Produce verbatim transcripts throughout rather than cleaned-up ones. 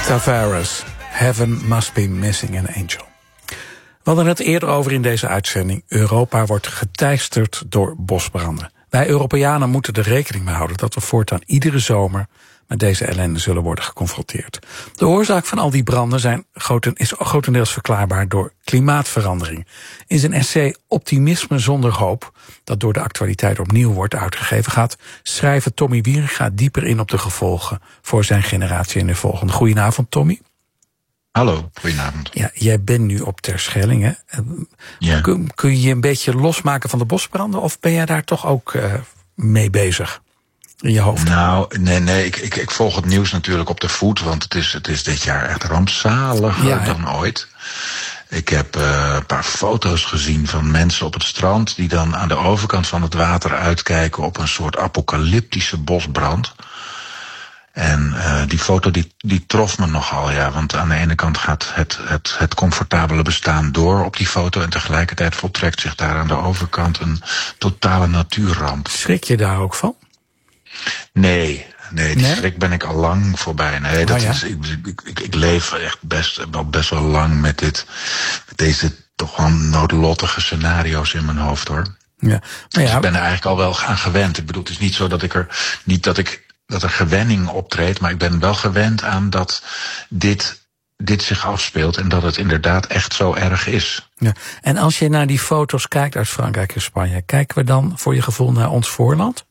Tavares, Heaven Must Be Missing an Angel. We hadden het eerder over in deze uitzending. Europa wordt geteisterd door bosbranden. Wij Europeanen moeten er rekening mee houden dat we voortaan iedere zomer met deze ellende zullen worden geconfronteerd. De oorzaak van al die branden zijn groten, is grotendeels verklaarbaar door klimaatverandering. In zijn essay Optimisme zonder hoop, dat door de actualiteit opnieuw wordt uitgegeven, gaat schrijver Tommy Wieringa dieper in op de gevolgen voor zijn generatie en de volgende. Goedenavond, Tommy. Hallo, goedenavond. Ja, jij bent nu op Terschelling, hè? Ja. Kun, kun je je een beetje losmaken van de bosbranden, of ben jij daar toch ook uh, mee bezig? In je hoofd? Nou, nee, nee, ik, ik, ik volg het nieuws natuurlijk op de voet, want het is, het is dit jaar echt rampzaliger ja, dan ooit. Ik heb uh, een paar foto's gezien van mensen op het strand die dan aan de overkant van het water uitkijken op een soort apocalyptische bosbrand. En uh, die foto die, die trof me nogal, ja. Want aan de ene kant gaat het, het, het comfortabele bestaan door op die foto, en tegelijkertijd voltrekt zich daar aan de overkant een totale natuurramp. Schrik je daar ook van? Nee, nee, die nee? schrik ben ik al lang voorbij. Nee, dat oh, ja? is, ik, ik, ik, ik leef echt best, wel best wel lang met dit, met deze toch wel noodlottige scenario's in mijn hoofd, hoor. Ja. Maar ja, dus ik ben er eigenlijk al wel aan gewend. Ik bedoel, het is niet zo dat ik er, niet dat ik, dat er gewenning optreedt, maar ik ben wel gewend aan dat dit, dit zich afspeelt en dat het inderdaad echt zo erg is. Ja. En als je naar die foto's kijkt uit Frankrijk en Spanje, kijken we dan voor je gevoel naar ons voorland?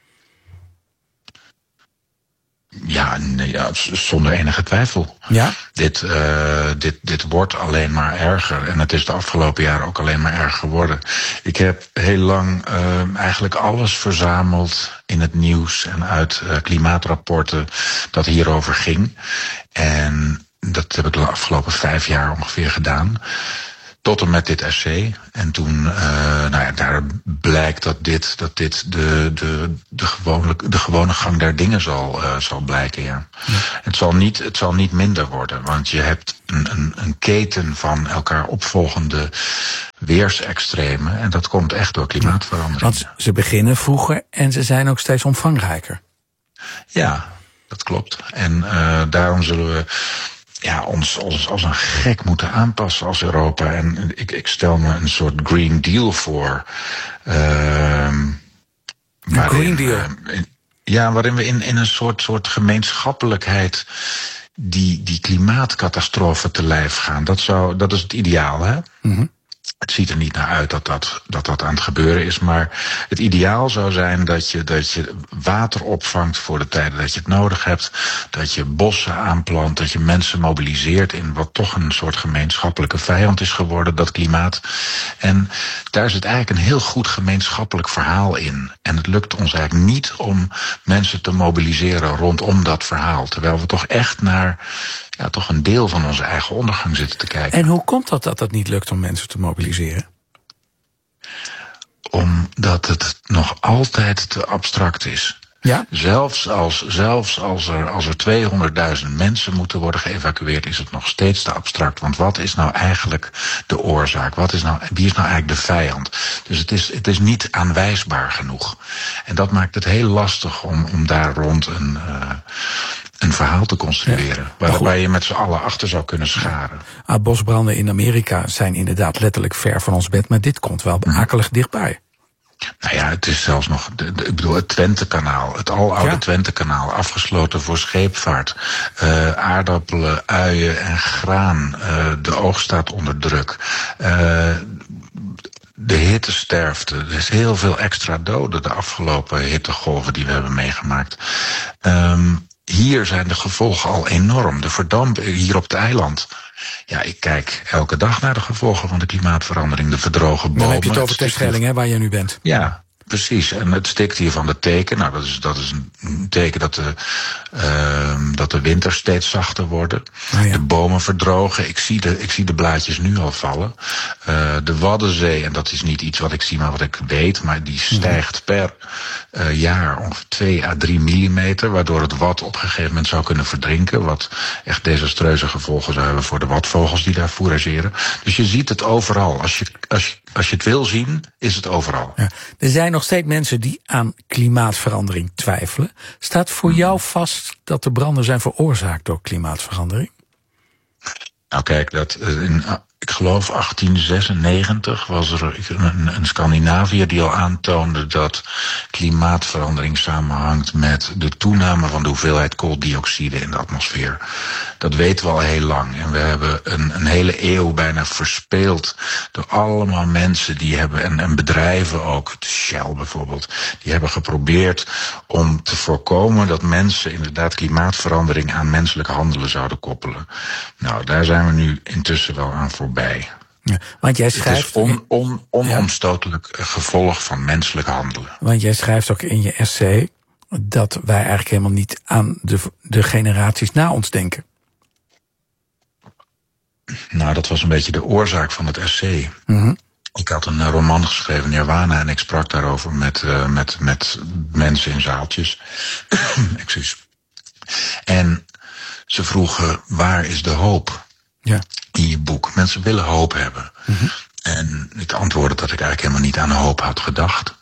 Ja, nee, ja, zonder enige twijfel. Ja? Dit, uh, dit, dit wordt alleen maar erger. En het is de afgelopen jaren ook alleen maar erger geworden. Ik heb heel lang uh, eigenlijk alles verzameld in het nieuws en uit uh, klimaatrapporten dat hierover ging. En dat heb ik de afgelopen vijf jaar ongeveer gedaan. Tot en met dit essay. En toen, uh, nou ja, daar blijkt dat dit, dat dit de, de, de, gewone, de gewone gang der dingen zal, uh, zal blijken, ja. ja. Het zal niet, het zal niet minder worden, want je hebt een, een, een keten van elkaar opvolgende weersextremen. En dat komt echt door klimaatverandering. Want ze beginnen vroeger en ze zijn ook steeds omvangrijker. Ja, dat klopt. En uh, daarom zullen we ja, ons, ons als een gek moeten aanpassen als Europa. En ik, ik stel me een soort Green Deal voor. Uh, een Green Deal? Uh, in, ja, waarin we in, in een soort, soort gemeenschappelijkheid die, die klimaatcatastrofe te lijf gaan. Dat, zou, dat is het ideaal, hè? Mm-hmm. Het ziet er niet naar uit dat dat, dat dat aan het gebeuren is. Maar het ideaal zou zijn dat je, dat je water opvangt voor de tijden dat je het nodig hebt. Dat je bossen aanplant. Dat je mensen mobiliseert in wat toch een soort gemeenschappelijke vijand is geworden. Dat klimaat. En daar zit eigenlijk een heel goed gemeenschappelijk verhaal in. En het lukt ons eigenlijk niet om mensen te mobiliseren rondom dat verhaal. Terwijl we toch echt naar ja, toch een deel van onze eigen ondergang zitten te kijken. En hoe komt dat dat het niet lukt om mensen te mobiliseren? Omdat het nog altijd te abstract is. Ja? Zelfs als, zelfs als er, als er tweehonderdduizend mensen moeten worden geëvacueerd, is het nog steeds te abstract. Want wat is nou eigenlijk de oorzaak? Wat is nou, wie is nou eigenlijk de vijand? Dus het is, het is niet aanwijsbaar genoeg. En dat maakt het heel lastig om, om daar rond een, uh, een verhaal te construeren. Ja, waar, waar je met z'n allen achter zou kunnen scharen. Ja. Ah, bosbranden in Amerika zijn inderdaad letterlijk ver van ons bed, maar dit komt wel akelig dichtbij. Nou ja, het is zelfs nog, de, de, ik bedoel, het Twentekanaal, het aloude ja. Twentekanaal, afgesloten voor scheepvaart. Uh, aardappelen, uien en graan. Uh, de oogst staat onder druk. Uh, de hittesterfte. Er is heel veel extra doden de afgelopen hittegolven die we hebben meegemaakt. Um, hier zijn de gevolgen al enorm. De verdamp hier op het eiland. Ja, ik kijk elke dag naar de gevolgen van de klimaatverandering. De verdrogen bomen. Dan heb je het over Terschelling, hè, waar je nu bent. Ja, precies. En het stikt hier van de teken. Nou, dat is, dat is een teken dat de, uh, dat de winters steeds zachter worden. Oh ja. De bomen verdrogen. Ik zie de, ik zie de blaadjes nu al vallen. Uh, de Waddenzee, en dat is niet iets wat ik zie, maar wat ik weet, maar die stijgt per uh, jaar ongeveer twee à drie millimeter, waardoor het Wad op een gegeven moment zou kunnen verdrinken, wat echt desastreuze gevolgen zou hebben voor de wadvogels die daar fourageren. Dus je ziet het overal. Als je, als je als je het wil zien, is het overal. Ja. Er zijn nog steeds mensen die aan klimaatverandering twijfelen. Staat voor hmm. jou vast dat de branden zijn veroorzaakt door klimaatverandering? Nou kijk, dat in, ik geloof achttien zesennegentig was er een, een Scandinaviër die al aantoonde dat klimaatverandering samenhangt met de toename van de hoeveelheid kooldioxide in de atmosfeer. Dat weten we al heel lang. En we hebben een, een hele eeuw bijna verspeeld door allemaal mensen die hebben, en, en bedrijven ook, Shell bijvoorbeeld, die hebben geprobeerd om te voorkomen dat mensen inderdaad klimaatverandering aan menselijk handelen zouden koppelen. Nou, daar zijn we nu intussen wel aan voorbij. Ja, want jij schrijft, het is on, on, onomstotelijk ja. gevolg van menselijk handelen. Want jij schrijft ook in je essay dat wij eigenlijk helemaal niet aan de, de generaties na ons denken. Nou, dat was een beetje de oorzaak van het essay. Mm-hmm. Ik had een roman geschreven, Nirwana, en ik sprak daarover met, uh, met, met mensen in zaaltjes. Excuus. En ze vroegen, waar is de hoop? Ja. In je boek. Mensen willen hoop hebben. Mm-hmm. En ik antwoordde dat ik eigenlijk helemaal niet aan hoop had gedacht.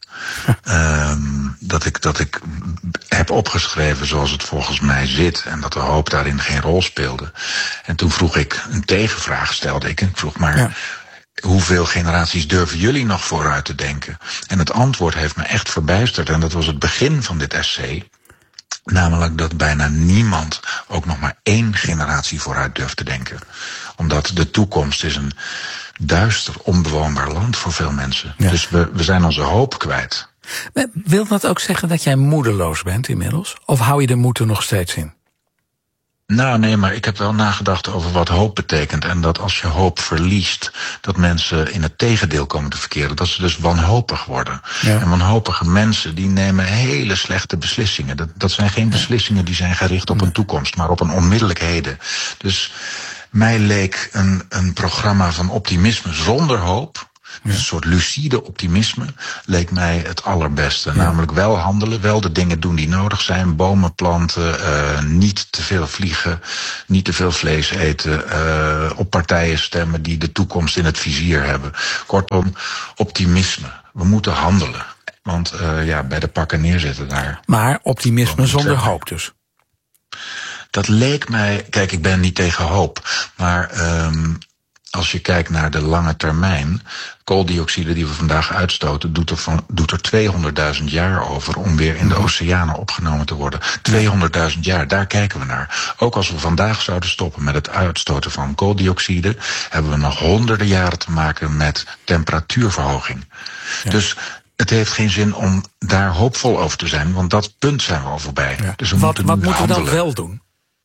um, dat, ik, dat ik heb opgeschreven zoals het volgens mij zit. En dat de hoop daarin geen rol speelde. En toen vroeg ik, een tegenvraag stelde ik. En ik vroeg maar, ja. hoeveel generaties durven jullie nog vooruit te denken? En het antwoord heeft me echt verbijsterd. En dat was het begin van dit essay. Namelijk dat bijna niemand ook nog maar één generatie vooruit durft te denken. Omdat de toekomst is een duister, onbewoonbaar land voor veel mensen. Ja. Dus we, we zijn onze hoop kwijt. Maar wil dat ook zeggen dat jij moedeloos bent inmiddels? Of hou je de moed er nog steeds in? Nou, nee, maar ik heb wel nagedacht over wat hoop betekent. En dat als je hoop verliest, dat mensen in het tegendeel komen te verkeren. Dat ze dus wanhopig worden. Ja. En wanhopige mensen, die nemen hele slechte beslissingen. Dat, dat zijn geen beslissingen die zijn gericht op een toekomst, maar op een onmiddellijk heden. Dus mij leek een, een programma van optimisme zonder hoop, ja. een soort lucide optimisme, leek mij het allerbeste. Ja. Namelijk wel handelen, wel de dingen doen die nodig zijn. Bomen planten, uh, niet te veel vliegen, niet te veel vlees eten, uh, op partijen stemmen die de toekomst in het vizier hebben. Kortom, optimisme. We moeten handelen. Want uh, ja, bij de pakken neerzitten daar. Maar optimisme zonder hoop dus. Dat leek mij, kijk, ik ben niet tegen hoop, maar um, als je kijkt naar de lange termijn, kooldioxide die we vandaag uitstoten, doet er, van, doet er tweehonderdduizend jaar over om weer in de oceanen opgenomen te worden. tweehonderdduizend jaar, daar kijken we naar. Ook als we vandaag zouden stoppen met het uitstoten van kooldioxide, hebben we nog honderden jaren te maken met temperatuurverhoging. Ja. Dus het heeft geen zin om daar hoopvol over te zijn, want dat punt zijn we al voorbij. Ja. Dus we wat moeten wat nu moeten we handelen. dan wel doen?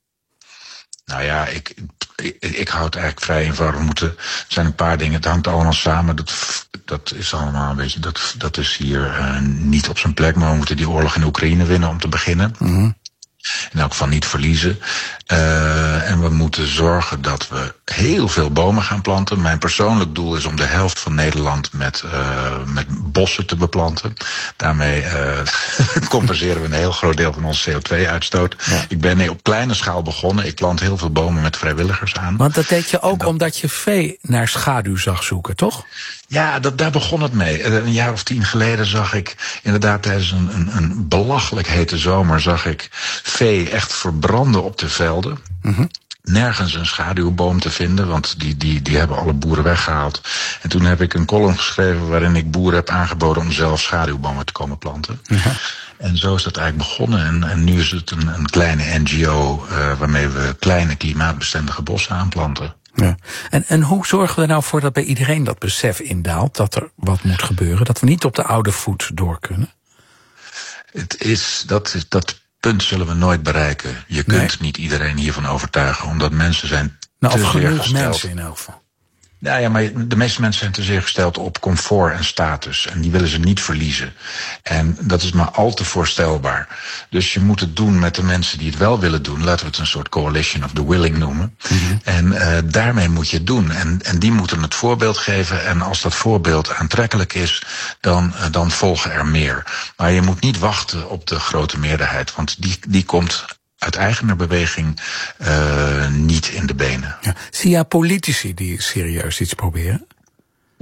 Nou ja, ik, ik, ik hou het eigenlijk vrij eenvoudig. We moeten, er zijn een paar dingen, het hangt allemaal samen. Dat, dat is allemaal een beetje, dat, dat is hier uh, niet op zijn plek. Maar we moeten die oorlog in Oekraïne winnen om te beginnen. Mm-hmm. In elk geval niet verliezen. Uh, en we moeten zorgen dat we heel veel bomen gaan planten. Mijn persoonlijk doel is om de helft van Nederland met, uh, met bossen te beplanten. Daarmee uh, compenseren we een heel groot deel van onze C O twee uitstoot. Ja. Ik ben op kleine schaal begonnen. Ik plant heel veel bomen met vrijwilligers aan. Want dat deed je ook dat omdat je vee naar schaduw zag zoeken, toch? Ja, dat, daar begon het mee. Een jaar of tien geleden zag ik inderdaad tijdens een, een, een belachelijk hete zomer zag ik vee echt verbranden op de velden. Mm-hmm. Nergens een schaduwboom te vinden, want die, die, die hebben alle boeren weggehaald. En toen heb ik een column geschreven waarin ik boeren heb aangeboden om zelf schaduwbomen te komen planten. Ja. En zo is dat eigenlijk begonnen. En, en nu is het een, een kleine N G O uh, waarmee we kleine klimaatbestendige bossen aanplanten. Ja. En, en hoe zorgen we nou voor dat bij iedereen dat besef indaalt, dat er wat moet gebeuren, dat we niet op de oude voet door kunnen? Het is, dat, dat punt zullen we nooit bereiken. Je kunt nee. niet iedereen hiervan overtuigen, omdat mensen zijn nou, te of zeer genoeg gesteld. mensen in elk geval. Nou ja, maar de meeste mensen zijn te zeer gesteld op comfort en status. En die willen ze niet verliezen. En dat is maar al te voorstelbaar. Dus je moet het doen met de mensen die het wel willen doen. Laten we het een soort coalition of the willing noemen. Mm-hmm. En uh, daarmee moet je het doen. En, en die moeten het voorbeeld geven. En als dat voorbeeld aantrekkelijk is, dan, uh, dan volgen er meer. Maar je moet niet wachten op de grote meerderheid. Want die, die komt uit eigener beweging uh, niet in de benen. Ja. Zie jij politici die serieus iets proberen?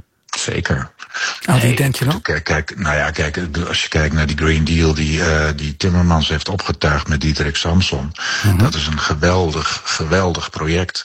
Zeker. Aan wie denk je dan? Kijk, kijk, nou ja, kijk, als je kijkt naar die Green Deal die, uh, die Timmermans heeft opgetuigd met Diederik Samson. Mm-hmm. Dat is een geweldig, geweldig project.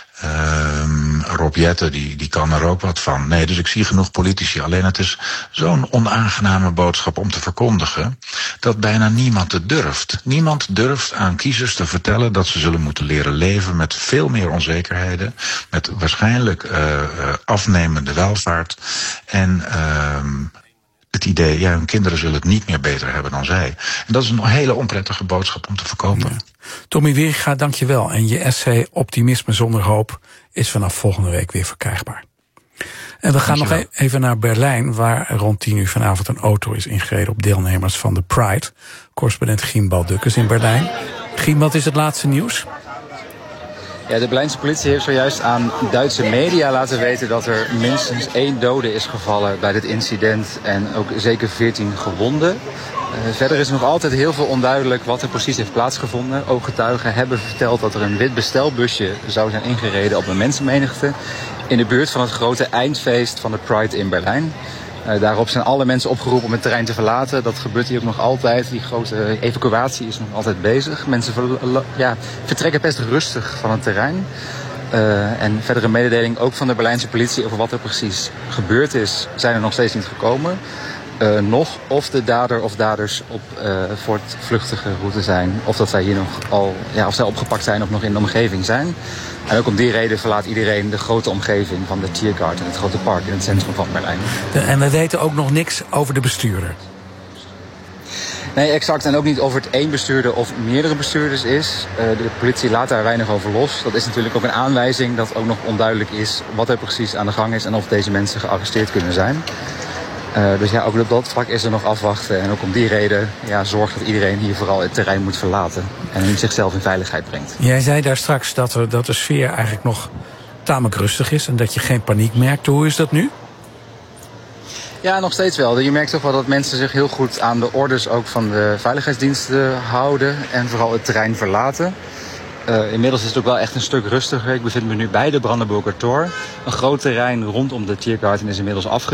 Um, Rob Jetten, die, die kan er ook wat van. Nee, dus ik zie genoeg politici. Alleen het is zo'n onaangename boodschap om te verkondigen dat bijna niemand het durft. Niemand durft aan kiezers te vertellen dat ze zullen moeten leren leven met veel meer onzekerheden, met waarschijnlijk uh, uh, afnemende welvaart en uh, het idee, ja, hun kinderen zullen het niet meer beter hebben dan zij. En dat is een hele onprettige boodschap om te verkopen. Ja. Tommy Wieringa, dank je wel. En je essay Optimisme zonder hoop is vanaf volgende week weer verkrijgbaar. En we gaan nog e- even naar Berlijn, waar rond tien uur vanavond een auto is ingereden op deelnemers van de Pride. Correspondent Giem Baldukkes in Berlijn. Giem, wat is het laatste nieuws? Ja, de Berlijnse politie heeft zojuist aan Duitse media laten weten dat er minstens één dode is gevallen bij dit incident en ook zeker veertien gewonden. Uh, verder is nog altijd heel veel onduidelijk wat er precies heeft plaatsgevonden. Ooggetuigen hebben verteld dat er een wit bestelbusje zou zijn ingereden op een mensenmenigte in de buurt van het grote eindfeest van de Pride in Berlijn. Uh, daarop zijn alle mensen opgeroepen om het terrein te verlaten. Dat gebeurt hier ook nog altijd. Die grote evacuatie is nog altijd bezig. Mensen ver, ja, vertrekken best rustig van het terrein. Uh, en verdere mededeling ook van de Berlijnse politie over wat er precies gebeurd is, zijn er nog steeds niet gekomen. Uh, nog of de dader of daders op uh, voortvluchtige route zijn. Of dat zij hier nog al, ja, of zij opgepakt zijn of nog in de omgeving zijn. En ook om die reden verlaat iedereen de grote omgeving van de Tiergarten, het grote park in het centrum van Berlijn. En we weten ook nog niks over de bestuurder. Nee, exact. En ook niet of het één bestuurder of meerdere bestuurders is. Uh, de politie laat daar weinig over los. Dat is natuurlijk ook een aanwijzing dat ook nog onduidelijk is wat er precies aan de gang is en of deze mensen gearresteerd kunnen zijn. Uh, dus ja, ook op dat vlak is er nog afwachten. En ook om die reden ja, zorgt dat iedereen hier vooral het terrein moet verlaten. En zichzelf in veiligheid brengt. Jij zei daar straks dat, er, dat de sfeer eigenlijk nog tamelijk rustig is en dat je geen paniek merkt. Hoe is dat nu? Ja, nog steeds wel. Je merkt toch wel dat mensen zich heel goed aan de orders ook van de veiligheidsdiensten houden. En vooral het terrein verlaten. Uh, inmiddels is het ook wel echt een stuk rustiger. Ik bevind me nu bij de Brandenburger Tor. Een groot terrein rondom de Tiergarten is inmiddels afgezet.